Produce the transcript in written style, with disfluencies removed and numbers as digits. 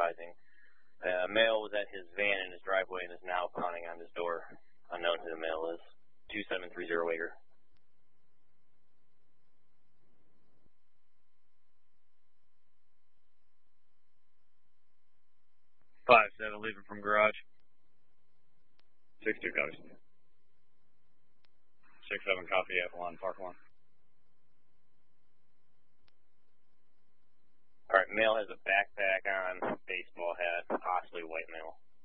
advising. Male was at his van in his driveway and is now pounding on his door. Unknown who the male is. 2730 Wager. 5-7, leaving from garage. 6-2 copies. 6-7, copy, F1, Park 1. Alright, male has a backpack on, baseball hat, possibly white male.